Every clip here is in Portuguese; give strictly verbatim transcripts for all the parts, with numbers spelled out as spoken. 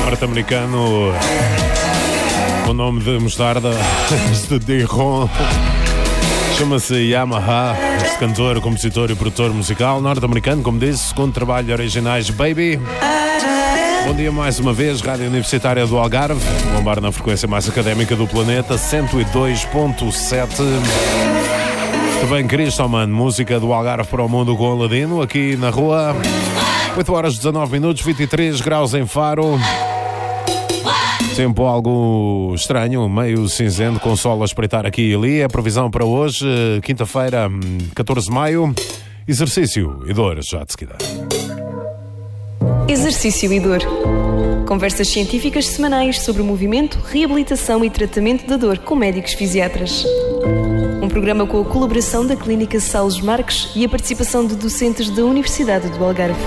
norte-americano com o nome de mostarda, este Dijon, chama-se Yamaha. Este cantor, compositor e produtor musical norte-americano, como disse, com trabalho de originais Baby. Bom dia mais uma vez, Rádio Universitária do Algarve, bombar na frequência mais académica do planeta, cento e dois ponto sete. Também Cristoman, música do Algarve para o mundo com Aladino, aqui na rua. oito horas dezanove minutos, vinte e três graus em Faro. Tempo algo estranho, meio cinzento, com sol a espreitar aqui e ali. A previsão para hoje, quinta-feira, catorze de maio. Exercício e dor, já de seguida. Exercício e dor. Conversas científicas semanais sobre movimento, reabilitação e tratamento da dor com médicos fisiatras. Um programa com a colaboração da Clínica Salles Marques e a participação de docentes da Universidade do Algarve.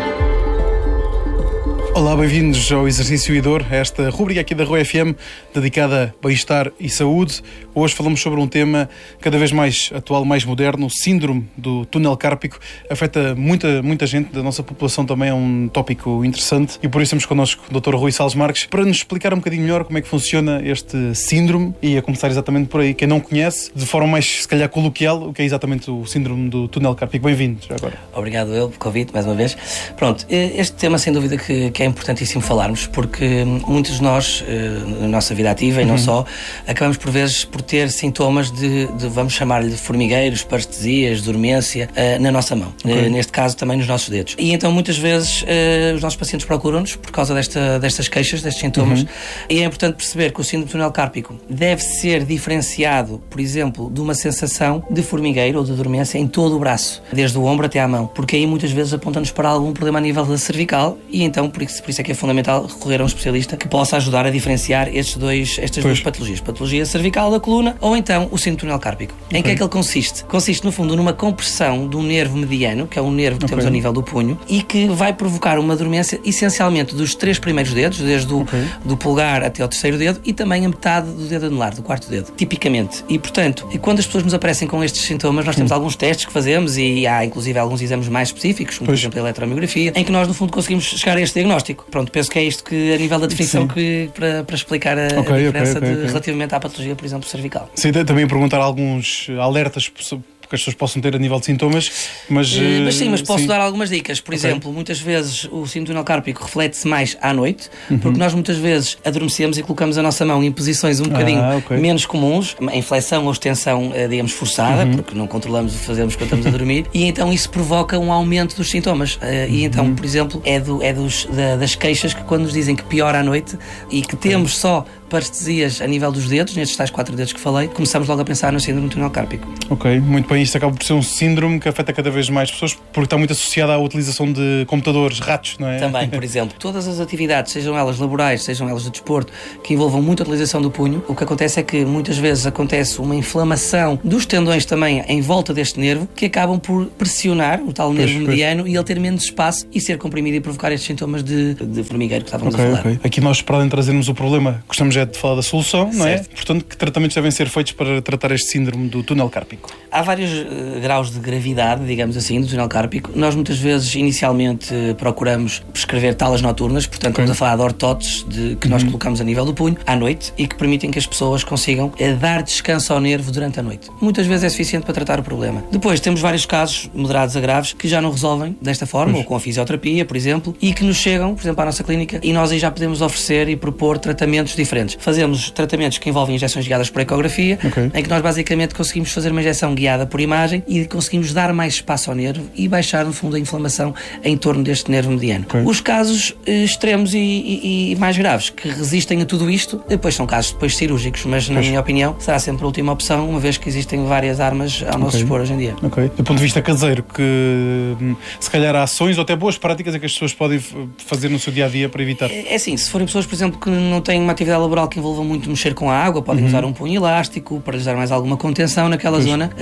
Olá, bem-vindos ao Exercício e Dor, esta rubrica aqui da Rua F M dedicada a bem-estar e saúde. Hoje falamos sobre um tema cada vez mais atual, mais moderno, o síndrome do túnel cárpico. Afeta muita, muita gente da nossa população, também é um tópico interessante e por isso temos connosco o doutor Rui Salles Marques para nos explicar um bocadinho melhor como é que funciona este síndrome e a começar exatamente por aí. Quem não conhece, de forma mais, se calhar, coloquial, o que é exatamente o síndrome do túnel cárpico. Bem-vindos agora. Obrigado eu pelo convite, mais uma vez. Pronto, este tema sem dúvida que, que é importantíssimo falarmos, porque muitos de nós, na nossa vida ativa e uhum. não só, acabamos por vezes por ter sintomas de, de vamos chamar-lhe de formigueiros, parestesias, dormência, uh, na nossa mão. Okay. Uh, neste caso também nos nossos dedos. E então muitas vezes uh, os nossos pacientes procuram-nos por causa desta, destas queixas, destes sintomas. Uhum. E é importante perceber que o síndrome do túnel cárpico deve ser diferenciado, por exemplo, de uma sensação de formigueiro ou de dormência em todo o braço, desde o ombro até à mão, porque aí muitas vezes aponta-nos para algum problema a nível da cervical e então por isso, por isso é que é fundamental recorrer a um especialista que possa ajudar a diferenciar estes dois, estas pois. duas patologias. Patologia cervical da coluna ou então o síndrome do túnel cárpico. Okay. Em que é que ele consiste? Consiste, no fundo, numa compressão do nervo mediano, que é um nervo que okay. temos ao nível do punho, e que vai provocar uma dormência essencialmente dos três primeiros dedos, desde o okay. do polegar até ao terceiro dedo, e também a metade do dedo anular, do quarto dedo, tipicamente. E, portanto, e quando as pessoas nos aparecem com estes sintomas, nós temos hum. alguns testes que fazemos e há, inclusive, alguns exames mais específicos, como, pois. por exemplo, a eletromiografia, em que nós, no fundo, conseguimos chegar a este diagnóstico. Pronto, penso que é isto que, a nível da definição, que, para, para explicar a, okay, a diferença okay, okay, de, okay. relativamente à patologia, por exemplo, cervical. Sim, também perguntar alguns alertas que as pessoas possam ter a nível de sintomas, mas... Uh, mas sim, mas posso sim. dar algumas dicas. Por okay. exemplo, muitas vezes o síndrome do túnel cárpico reflete-se mais à noite, uhum. porque nós muitas vezes adormecemos e colocamos a nossa mão em posições um bocadinho ah, okay. menos comuns, em flexão ou extensão, digamos, forçada, uhum. porque não controlamos o que fazemos quando estamos a dormir, e então isso provoca um aumento dos sintomas. Uh, e então, uhum. por exemplo, é, do, é dos, da, das queixas que quando nos dizem que piora à noite e que okay. temos só parestesias a nível dos dedos, nestes tais quatro dedos que falei, começamos logo a pensar no síndrome do túnel cárpico. Ok, muito bem. Isto acaba por ser um síndrome que afeta cada vez mais pessoas porque está muito associado à utilização de computadores, ratos, não é? Também, por exemplo, todas as atividades, sejam elas laborais, sejam elas de desporto, que envolvam muita utilização do punho, o que acontece é que muitas vezes acontece uma inflamação dos tendões também em volta deste nervo, que acabam por pressionar o tal nervo pois, mediano pois. e ele ter menos espaço e ser comprimido e provocar estes sintomas de, de formigueiro que estávamos okay, a falar. Okay. Aqui nós, para além de trazermos o problema, gostamos é de falar da solução, certo. não é? Portanto, que tratamentos devem ser feitos para tratar este síndrome do túnel cárpico? Há vários uh, graus de gravidade, digamos assim, do túnel cárpico. Nós muitas vezes, inicialmente, uh, procuramos prescrever talas noturnas, portanto, okay. estamos a falar de ortotes de, que uhum. nós colocamos a nível do punho, à noite, e que permitem que as pessoas consigam uh, dar descanso ao nervo durante a noite. Muitas vezes é suficiente para tratar o problema. Depois, temos vários casos, moderados a graves, que já não resolvem desta forma, pois. ou com a fisioterapia, por exemplo, e que nos chegam, por exemplo, à nossa clínica, e nós aí já podemos oferecer e propor tratamentos diferentes. Fazemos tratamentos que envolvem injeções guiadas por ecografia, okay. em que nós basicamente conseguimos fazer uma injeção guiada por imagem e conseguimos dar mais espaço ao nervo e baixar, no fundo, a inflamação em torno deste nervo mediano. Okay. Os casos eh, extremos e, e, e mais graves que resistem a tudo isto, depois são casos depois cirúrgicos, mas na pois. minha opinião será sempre a última opção, uma vez que existem várias armas ao nosso okay. dispor hoje em dia. Okay. Do ponto de vista caseiro, que se calhar há ações ou até boas práticas é que as pessoas podem fazer no seu dia-a-dia para evitar? É, é assim, se forem pessoas, por exemplo, que não têm uma atividade laboral que envolva muito mexer com a água, podem uhum. usar um punho elástico para lhes dar mais alguma contenção naquela pois. zona, uh,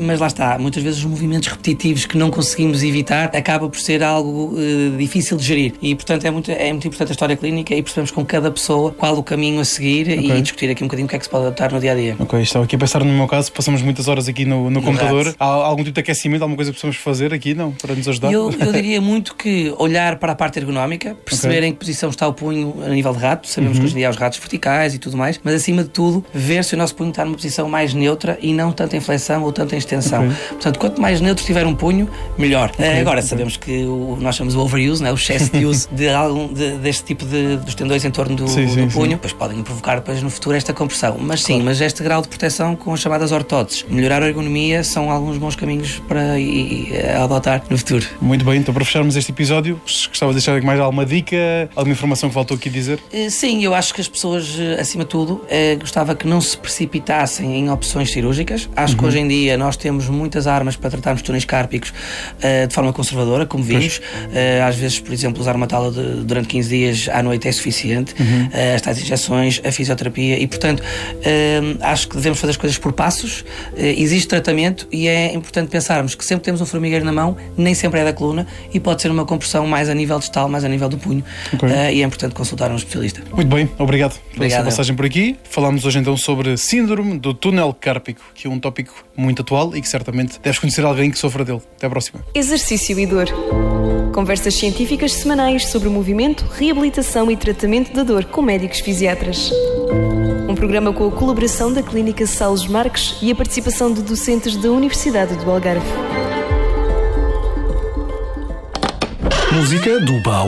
mas lá está, muitas vezes os movimentos repetitivos que não conseguimos evitar acaba por ser algo uh, difícil de gerir e, portanto, é muito, é muito importante a história clínica e percebemos com cada pessoa qual o caminho a seguir okay. e discutir aqui um bocadinho o que é que se pode adaptar no dia-a-dia. Ok, estava aqui a pensar no meu caso, passamos muitas horas aqui no, no computador. Há algum tipo de aquecimento, alguma coisa que possamos fazer aqui, não? Para nos ajudar? Eu, eu diria muito que olhar para a parte ergonómica, perceber okay. em que posição está o punho a nível de rato, sabemos uhum. que hoje em dia há os ratos verticais e tudo mais, mas acima de tudo, ver se o nosso punho está numa posição mais neutra e não tanto em flexão ou tanto em extensão. Okay. Portanto, quanto mais neutro tiver um punho, melhor. Okay. Agora, okay. sabemos que o, nós chamamos o overuse, né? O excesso de uso de algum, de, deste tipo de, dos tendões em torno do, sim, sim, do punho, sim. pois podem provocar depois no futuro esta compressão. Mas sim, claro. Mas este grau de proteção com as chamadas ortóteses, melhorar a ergonomia são alguns bons caminhos para e, e, adotar no futuro. Muito bem, então para fecharmos este episódio, gostava de deixar mais alguma dica, alguma informação que faltou aqui dizer? Sim, eu acho que as pessoas, acima de tudo, eh, gostava que não se precipitassem em opções cirúrgicas. Acho uhum. que hoje em dia nós temos muitas armas para tratarmos túneis cárpicos uh, de forma conservadora, como vimos. Uh, às vezes, por exemplo, usar uma tala de, durante quinze dias à noite é suficiente. Uhum. Uh, as tais injeções, a fisioterapia e, portanto, uh, acho que devemos fazer as coisas por passos. Uh, existe tratamento e é importante pensarmos que sempre temos um formigueiro na mão, nem sempre é da coluna e pode ser uma compressão mais a nível distal, mais a nível do punho. Okay. Uh, e é importante consultar um especialista. Muito bem, obrigado pela Obrigado, sua passagem por aqui. Falámos hoje então sobre síndrome do túnel cárpico, que é um tópico muito atual e que certamente deves conhecer alguém que sofra dele. Até à próxima. Exercício e dor. Conversas científicas semanais sobre movimento, reabilitação e tratamento da dor com médicos fisiatras. Um programa com a colaboração da Clínica Saulos Marques e a participação de docentes da Universidade do Algarve. Música do baú.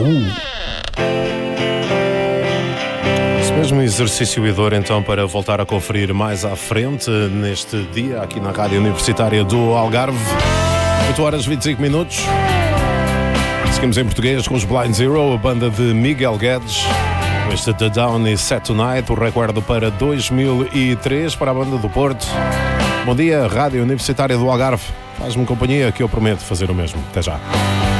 Mesmo exercício e dor, então, para voltar a conferir mais à frente neste dia, aqui na Rádio Universitária do Algarve. oito horas e vinte e cinco minutos. Seguimos em português com os Blind Zero, a banda de Miguel Guedes. Com este The Down e Set Tonight, o recorde para dois mil e três para a banda do Porto. Bom dia, Rádio Universitária do Algarve. Faz-me companhia que eu prometo fazer o mesmo. Até já.